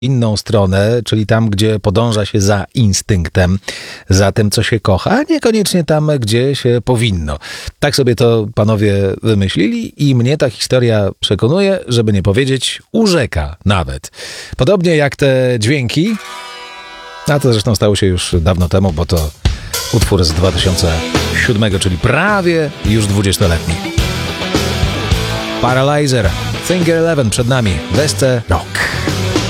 inną stronę, czyli tam, gdzie podąża się za instynktem, za tym, co się kocha, a niekoniecznie tam, gdzie się powinno. Tak sobie to panowie wymyślili i mnie ta historia przekonuje, żeby nie powiedzieć urzeka nawet. Podobnie jak te dźwięki, a to zresztą stało się już dawno temu, bo to utwór z 2007, czyli prawie już 20-letni. Paralyzer, Finger Eleven przed nami, Weste Rock.